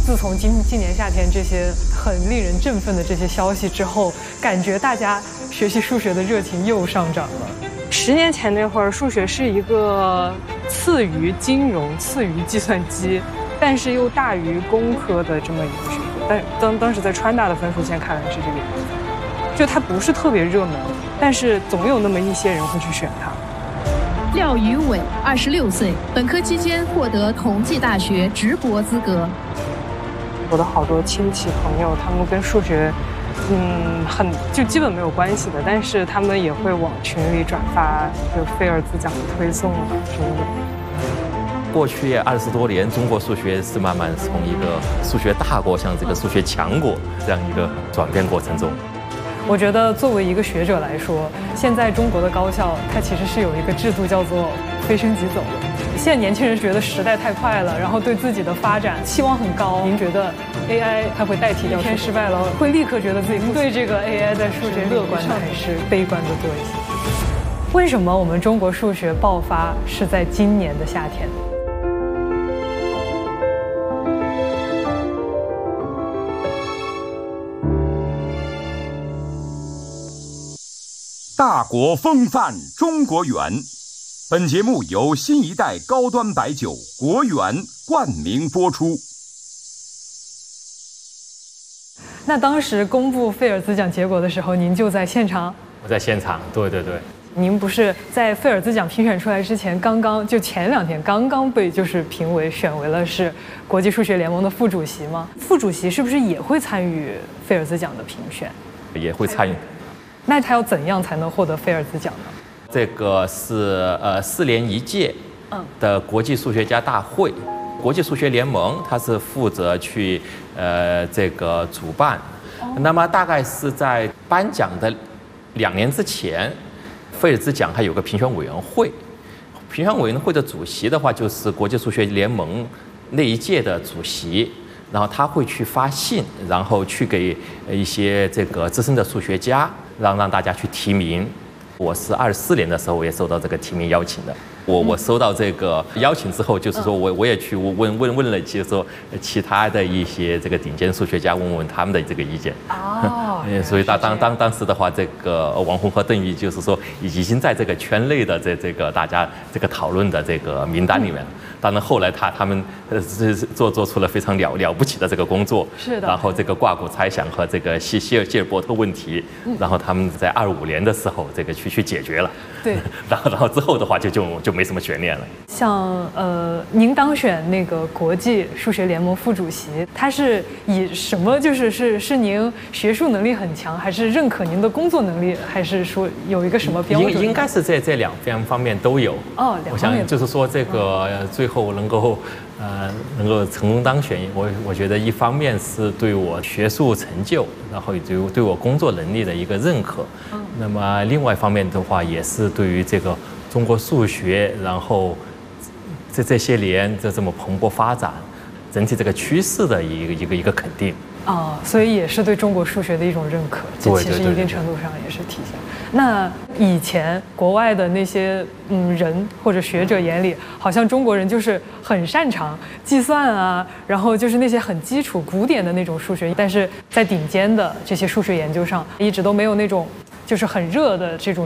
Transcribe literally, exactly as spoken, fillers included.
自从今今年夏天这些很令人振奋的这些消息之后，感觉大家学习数学的热情又上涨了。十年前那会儿，数学是一个次于金融、次于计算机，但是又大于工科的这么一个学科。但当当时在川大的分数线看来是这个样子，就它不是特别热门，但是总有那么一些人会去选它。 廖宇伟，二十六岁，本科期间获得同济大学直博资格。 我的好多亲戚朋友，他们跟数学，嗯，很就基本没有关系的，但是他们也会往群里转发就菲尔兹奖的推送啊什么的。 过去二十多年，中国数学是慢慢从一个数学大国向这个数学强国这样一个转变过程中。 我觉得作为一个学者来说，现在中国的高校它其实是有一个制度叫做飞升即走的。现在年轻人觉得时代太快了，然后对自己的发展期望很高。您觉得 A I 它会代替掉？一天失败了，会立刻觉得自己对这个 A I 在数学乐观的还是悲观的多一些？为什么我们中国数学爆发是在今年的夏天？ 大国风范中国远，本节目由新一代高端白酒国远冠名播出。 那当时公布菲尔兹奖结果的时候，您就在现场？ 我在现场，对对对。 您不是在菲尔兹奖评选出来之前，刚刚就前两天刚刚被就是评为选为了是国际数学联盟的副主席吗？副主席是不是也会参与菲尔兹奖的评选？ 也会参与。 那他要怎样才能获得菲尔兹奖呢？ 这个是呃四年一届的国际数学家大会，嗯、国际数学联盟它是负责去呃这个主办。哦、那么大概是在颁奖的两年之前，菲尔兹奖还有个评选委员会，评选委员会的主席的话就是国际数学联盟那一届的主席。然后他会去发信，然后去给一些这个资深的数学家，让让大家去提名。我是二四年的时候，我也收到这个提名邀请的。我我收到这个邀请之后，就是说我我也去问问问了，就是说其他的一些这个顶尖数学家，问问他们的这个意见。哦，所以当当当当时的话，这个王洪和邓玉就是说已经在这个圈内的这这个大家这个讨论的这个名单里面。当然后来他他们呃做做出了非常了了不起的这个工作。是的。然后这个挂骨猜想和这个希希尔希尔伯特问题，然后他们在二五年的时候这个去去解决了。对。然后然后之后的话就就就。没什么悬念了。 像呃，您当选那个国际数学联盟副主席，他是以什么？就是是是您学术能力很强，还是认可您的工作能力，还是说有一个什么标准？ 应应该是在这两方方面都有。哦，两方面。我想就是说这个最后能够呃能够成功当选，我我觉得一方面是对我学术成就，然后对对我工作能力的一个认可。嗯。那么另外一方面的话，也是对于这个。中国数学，然后这这些年这这么蓬勃发展，整体这个趋势的一个一个一个肯定啊，所以也是对中国数学的一种认可，这其实一定程度上也是体现。那以前国外的那些嗯人或者学者眼里，好像中国人就是很擅长计算啊，然后就是那些很基础古典的那种数学，但是在顶尖的这些数学研究上，一直都没有那种就是很热的这种。